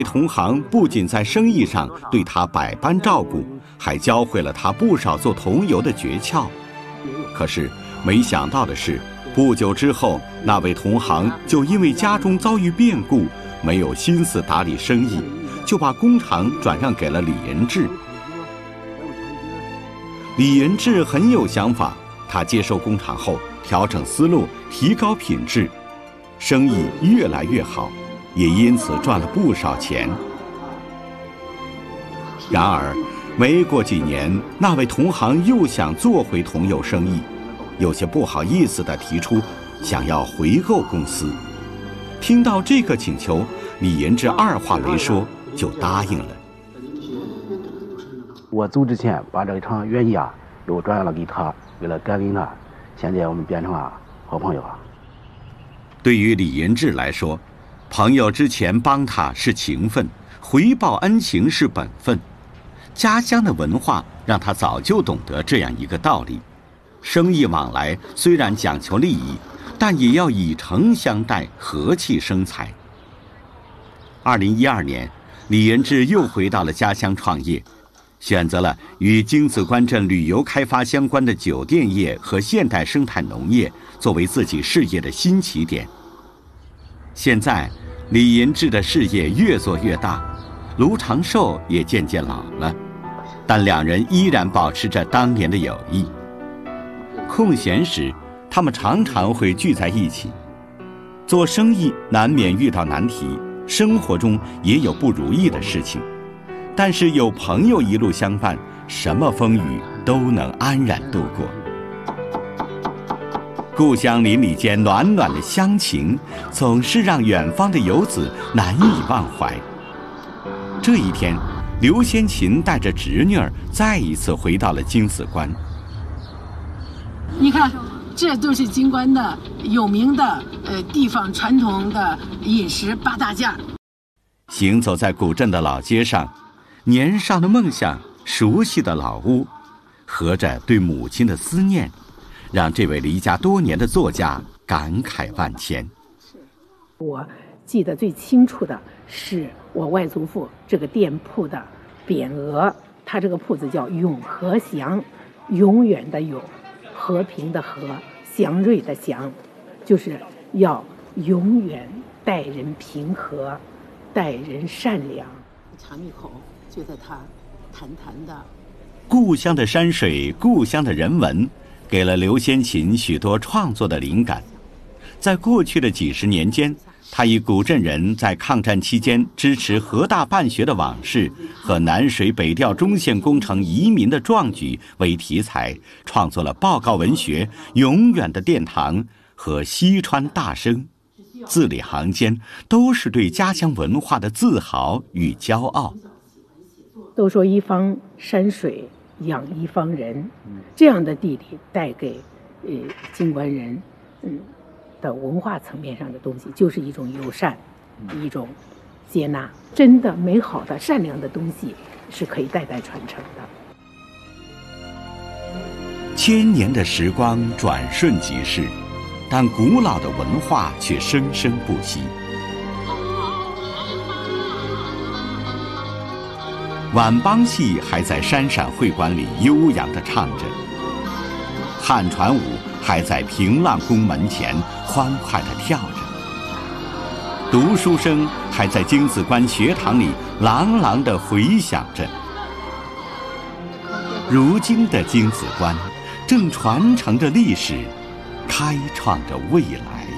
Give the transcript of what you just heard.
同行不仅在生意上对他百般照顾，还教会了他不少做桐油的诀窍。可是没想到的是，不久之后，那位同行就因为家中遭遇变故，没有心思打理生意，就把工厂转让给了李延志。李延志很有想法，他接手工厂后，调整思路，提高品质，生意越来越好，也因此赚了不少钱。然而，没过几年，那位同行又想做回桐油生意，有些不好意思地提出想要回购公司。听到这个请求，李延志二话没说就答应了。 我走之前把这场原业又转让了给他，为了感恩他，现在我们变成了好朋友了。 对于李延志来说，朋友之前帮他是情分，回报恩情是本分。家乡的文化让他早就懂得这样一个道理：生意往来虽然讲求利益，但也要以诚相待，和气生财。2012年，李延志又回到了家乡创业，选择了与京子关镇旅游开发相关的酒店业和现代生态农业作为自己事业的新起点。现在，李延志的事业越做越大，卢长寿也渐渐老了，但两人依然保持着当年的友谊。空闲时，他们常常会聚在一起。做生意难免遇到难题，生活中也有不如意的事情，但是有朋友一路相伴，什么风雨都能安然度过。故乡邻里间暖暖的乡情，总是让远方的游子难以忘怀。这一天，刘先琴带着侄女儿再一次回到了京子关。 你看，这都是京关的有名的地方传统的饮食八大件。 行走在古镇的老街上，年少的梦想，熟悉的老屋，合着对母亲的思念，让这位离家多年的作家感慨万千。 我记得最清楚的是我外祖父这个店铺的匾额，他这个铺子叫永和祥，永远的永，和平的和，祥瑞的祥，就是要永远待人平和，待人善良。尝一口，觉得它弹弹的。 故乡的山水，故乡的人文，给了刘先琴许多创作的灵感。在过去的几十年间，他以古镇人在抗战期间支持河大办学的往事和南水北调中线工程移民的壮举为题材，创作了报告文学《永远的殿堂》和《西川大声》，字里行间都是对家乡文化的自豪与骄傲。 都说一方山水养一方人，这样的地理带给京关人的文化层面上的东西，就是一种友善，一种接纳。真的美好的善良的东西是可以代代传承的。 千年的时光转瞬即逝，但古老的文化却生生不息。晚帮戏还在山陕会馆里悠扬地唱着，汉船舞还在平浪宫门前欢快地跳着，读书声还在京子关学堂里朗朗地回响着。如今的京子关正传承着历史，开创着未来。